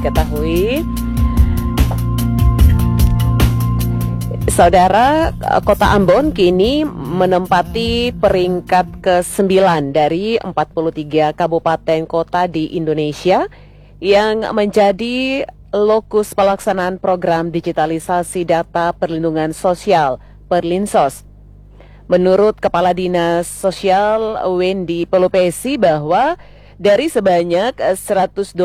diketahui, Saudara, Kota Ambon kini menempati peringkat ke-9 dari 43 kabupaten kota di Indonesia yang menjadi lokus pelaksanaan program digitalisasi data perlindungan sosial Perlinsos. Menurut Kepala Dinas Sosial Wendy Pelupesi bahwa dari sebanyak 120.396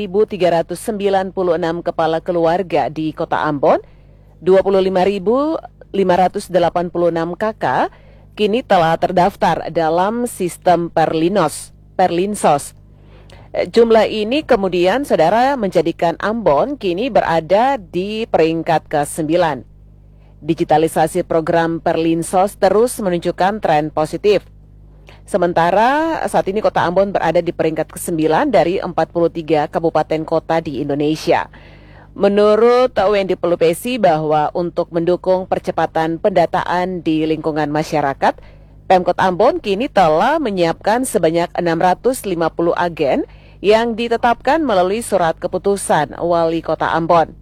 kepala keluarga di Kota Ambon, 25.586 KK kini telah terdaftar dalam sistem Perlinsos. Jumlah ini kemudian, saudara, menjadikan Ambon kini berada di peringkat ke-9. Digitalisasi program Perlinsos terus menunjukkan tren positif. Sementara saat ini Kota Ambon berada di peringkat ke-9 dari 43 kabupaten kota di Indonesia. Menurut Wendy Pelupesi bahwa untuk mendukung percepatan pendataan di lingkungan masyarakat, Pemkot Ambon kini telah menyiapkan sebanyak 650 agen yang ditetapkan melalui surat keputusan Wali Kota Ambon.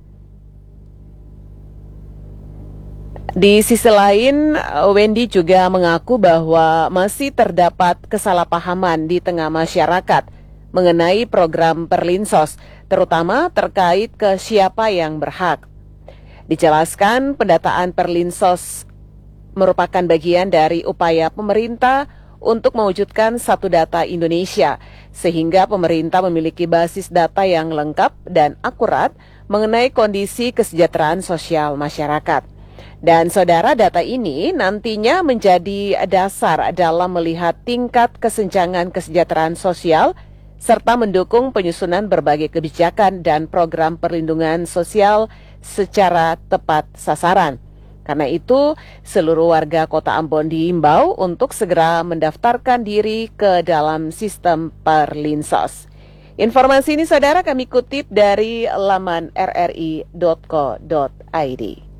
Di sisi lain, Wendy juga mengaku bahwa masih terdapat kesalahpahaman di tengah masyarakat mengenai program Perlinsos, terutama terkait ke siapa yang berhak. Dijelaskan, pendataan Perlinsos merupakan bagian dari upaya pemerintah untuk mewujudkan satu data Indonesia, sehingga pemerintah memiliki basis data yang lengkap dan akurat mengenai kondisi kesejahteraan sosial masyarakat. Dan saudara, data ini nantinya menjadi dasar dalam melihat tingkat kesenjangan kesejahteraan sosial serta mendukung penyusunan berbagai kebijakan dan program perlindungan sosial secara tepat sasaran. Karena itu, seluruh warga Kota Ambon diimbau untuk segera mendaftarkan diri ke dalam sistem Perlinsos. Informasi ini, saudara, kami kutip dari laman rri.co.id.